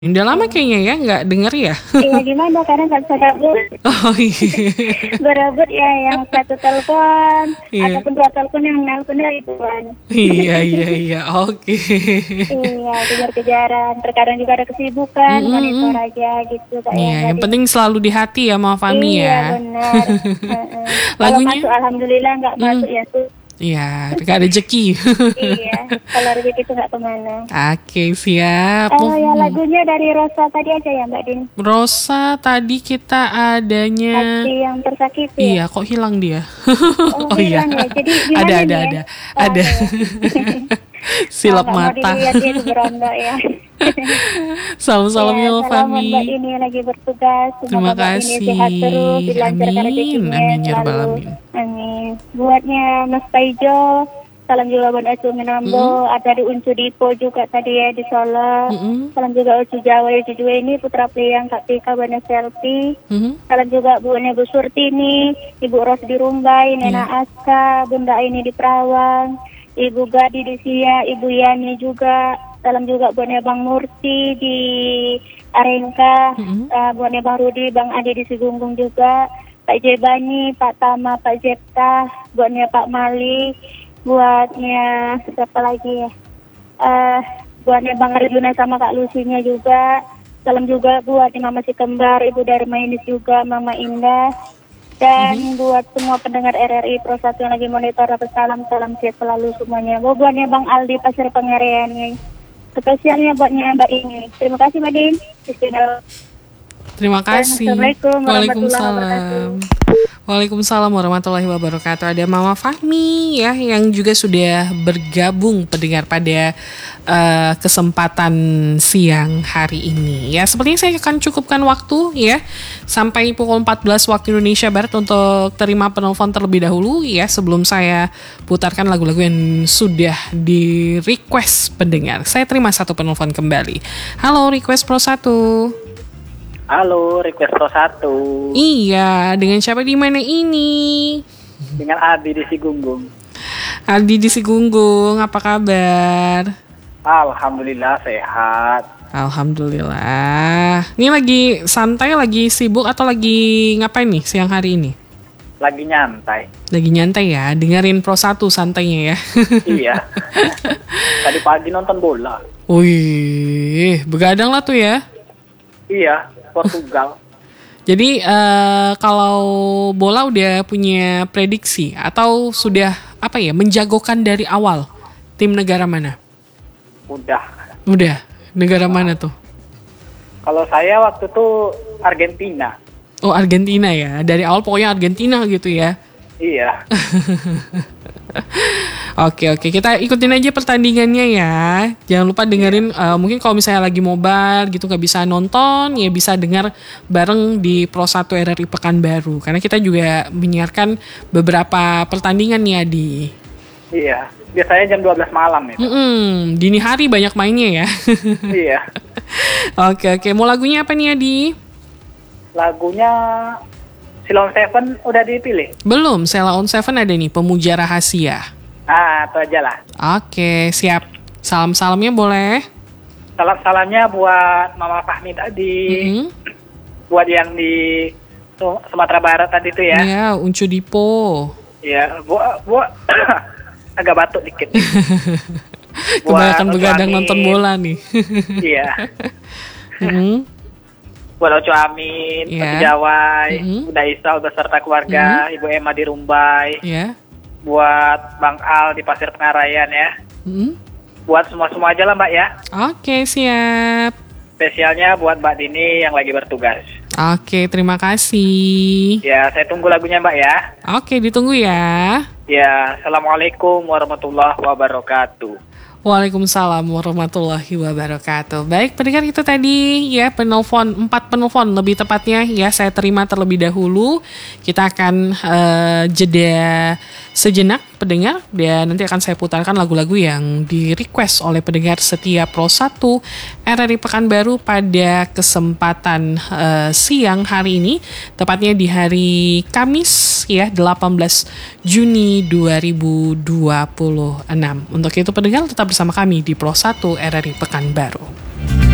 Udah lama kayaknya ya nggak denger ya. Iya gimana karena nggak bisa gabung. Oh iya. Berebut ya yang satu telepon Iya. ataupun dua telepon yang nelponnya ribuan. Iya, oke. Iya kejar-kejaran. Terkadang juga ada kesibukan, monitor aja gitu Kak ya. Iya, yang penting selalu di hati ya Mama Fahmi Iya ya. benar. Heeh. Kalau Lagunya? masuk alhamdulillah, nggak masuk ya tuh. Iya, gak ada rezeki. Iya, kalau rezeki itu nggak kemana. Oke, siap. Ya lagunya dari Rosa tadi aja ya Mbak Din. Rosa tadi kita adanya. Hati yang tersakiti. Iya, kok hilang dia? Oh, iya. hilang ya. Jadi gimana Ada. nih ya? Ada. Silap nggak mata. Mau dilihat itu berondok ya. Salam-salam ya Mama Salam Fahmi. Mbak ini lagi bertugas. Terima Semoga Mbak kasih. ini sehat terus, dilancarkan rezekinya Amin ya rabbal selalu. alamin. Amin. Buatnya Mas Paijo, salam juga buat Acu Minambo, ada di Uncu Dipo juga tadi ya di Solo. Salam juga Ucu Jawa, Ucu Jawa ini Putra Priang, Kak Tika, Bana Selfie. Salam juga buatnya Bu Surtini, Ibu Ros di Rumbai, Nena Aska, Bunda ini di Perawang, Ibu Gadi di Sia, Ibu Yani juga. Salam juga buatnya Bang Murti di Arengka, buatnya Bang Rudi, Bang Adi di Sigunggung juga, Pak Jebani, Pak Tama, Pak Jepta, buatnya Pak Mali, buatnya siapa lagi ya? Buatnya Bang Arjuna sama Kak Lusinya juga. Salam juga buat Mama Si Kembar, Ibu Dharma Inis juga, Mama Indah. Dan buat semua pendengar RRI Pro 1 yang lagi monitor, salam sehat selalu semuanya. Buatnya Bang Aldi Pasir Pengerean, spesialnya buatnya Mbak ini. Terima kasih Mbak Din. Terima kasih. Assalamualaikum warahmatullahi Waalaikumsalam. Waalaikumsalam warahmatullahi wabarakatuh. Ada Mama Fahmi ya yang juga sudah bergabung pendengar pada kesempatan siang hari ini. Ya, sepertinya saya akan cukupkan waktu ya sampai pukul 14 waktu Indonesia Barat untuk terima penelpon terlebih dahulu ya sebelum saya putarkan lagu-lagu yang sudah di request pendengar. Saya terima satu penelpon kembali. Halo, request Pro 1. Halo, request Pro 1. Iya, dengan siapa di mana ini? Dengan Adi di Sigunggung. Adi di Sigunggung, apa kabar? Alhamdulillah sehat. Alhamdulillah. Ini lagi santai, lagi sibuk atau lagi ngapain nih siang hari ini? Lagi nyantai. Lagi nyantai ya, dengerin Pro 1 santainya ya. Iya. Tadi pagi nonton bola. Wih, begadang lah tuh ya. Iya, Portugal. Jadi kalau bola udah punya prediksi atau sudah menjagokan dari awal tim negara mana? Udah. Negara mana tuh? Kalau saya waktu itu Argentina. Oh, Argentina ya. Dari awal pokoknya Argentina gitu ya. Iya. Oke, kita ikutin aja pertandingannya ya. Jangan lupa dengerin, mungkin kalau misalnya lagi mobile gitu gak bisa nonton, ya bisa dengar bareng di Pro 1 RRI Pekanbaru. Karena kita juga menyiarkan beberapa pertandingan ya di. Iya, biasanya jam 12 malam itu. Dini hari banyak mainnya ya. Iya. Oke, mau lagunya apa nih Adi? Lagunya Silon Seven udah dipilih? Belum, Sheila on 7 ada nih, Pemuja Rahasia. Itu aja lah. Oke, siap. Salam-salamnya boleh? Salam-salamnya buat Mama Fahmi tadi. Buat yang di Sumatera Barat tadi tuh ya. Iya, Uncu Dipo. Iya, buat agak batuk dikit. Kebanyakan begadang nonton bola nih. Iya. Buat Oco Amin, Pak Jawai, Bunda Isal beserta keluarga, Ibu Emma di Rumbai. Iya. Buat Bang Al di Pasir Pengarayan ya. Buat semua aja lah Mbak ya. Oke, siap. Spesialnya buat Mbak Dini yang lagi bertugas. Oke, terima kasih. Ya, saya tunggu lagunya Mbak ya. Oke, ditunggu ya. Ya, Assalamualaikum warahmatullahi wabarakatuh. Waalaikumsalam warahmatullahi wabarakatuh. Baik, pendengar itu tadi ya 4 penelpon lebih tepatnya ya saya terima terlebih dahulu. Kita akan jeda sejenak pendengar dan nanti akan saya putarkan lagu-lagu yang di request oleh pendengar setiap Pro 1 RRI Pekanbaru pada kesempatan siang hari ini, tepatnya di hari Kamis ya 18 Juni 2026. Untuk itu pendengar tetap bersama kami di Pro 1 RRI Pekanbaru.